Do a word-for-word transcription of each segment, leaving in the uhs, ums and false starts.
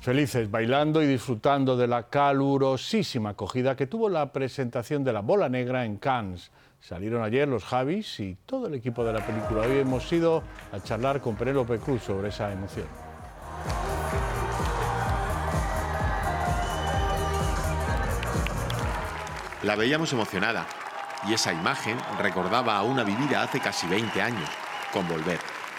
Felices, bailando y disfrutando de la calurosísima acogida que tuvo la presentación de La Bola Negra en Cannes. Salieron ayer los Javis y todo el equipo de la película. Hoy hemos ido a charlar con Penélope Cruz sobre esa emoción. La veíamos emocionada y esa imagen recordaba a una vivida hace casi veinte años, con Volver.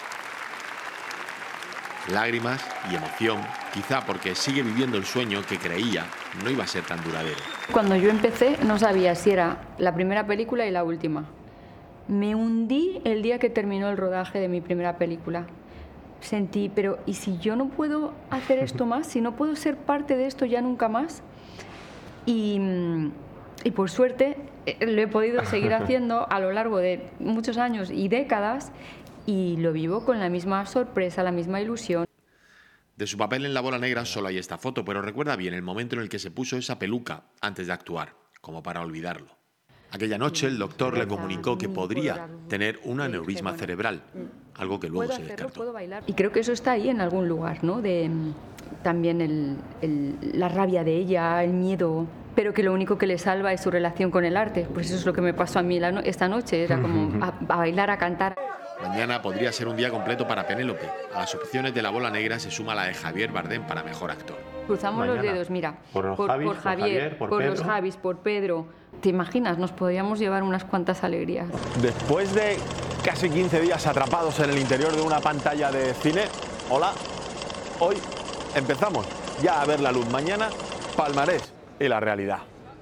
Lágrimas y emoción, quizá porque sigue viviendo el sueño que creía no iba a ser tan duradero. Cuando yo empecé no sabía si era la primera película y la última. Me hundí el día que terminó el rodaje de mi primera película. Sentí, pero ¿y si yo no puedo hacer esto más? ¿Si no puedo ser parte de esto ya nunca más? Y, y por suerte lo he podido seguir haciendo a lo largo de muchos años y décadas. Y lo vivo con la misma sorpresa, la misma ilusión. De su papel en La Bola Negra solo hay esta foto, pero recuerda bien el momento en el que se puso esa peluca antes de actuar, como para olvidarlo. Aquella noche el doctor le comunicó que podría tener un aneurisma cerebral, algo que luego se descartó. Y creo que eso está ahí en algún lugar, ¿no? De, también el, el, la rabia de ella, el miedo, pero que lo único que le salva es su relación con el arte. Pues eso es lo que me pasó a mí la no esta noche, era como a, a bailar, a cantar. Mañana podría ser un día completo para Penélope. A las opciones de La Bola Negra se suma la de Javier Bardem para mejor actor. Cruzamos Mañana. los dedos, mira, por, los por, Javis, por Javier, por, Javier, por, por los Javis, por Pedro. ¿Te imaginas? Nos podríamos llevar unas cuantas alegrías. Después de casi quince días atrapados en el interior de una pantalla de cine, hola, hoy empezamos ya a ver la luz. Mañana, palmarés y la realidad.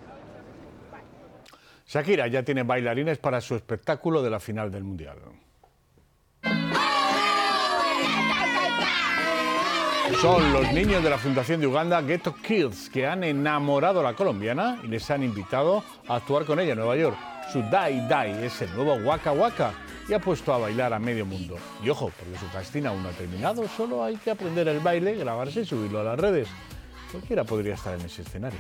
Shakira ya tiene bailarines para su espectáculo de la final del Mundial. Son los niños de la Fundación de Uganda Ghetto Kids que han enamorado a la colombiana y les han invitado a actuar con ella en Nueva York. Su Dai Dai es el nuevo Waka Waka y ha puesto a bailar a medio mundo. Y ojo, porque su casting aún no ha terminado, solo hay que aprender el baile, grabarse y subirlo a las redes. Cualquiera podría estar en ese escenario.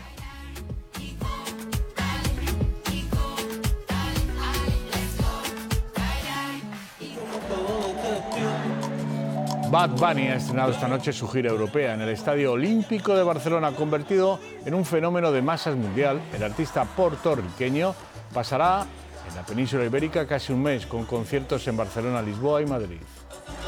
Bad Bunny ha estrenado esta noche su gira europea en el Estadio Olímpico de Barcelona, convertido en un fenómeno de masas mundial. El artista puertorriqueño pasará en la península ibérica casi un mes con conciertos en Barcelona, Lisboa y Madrid.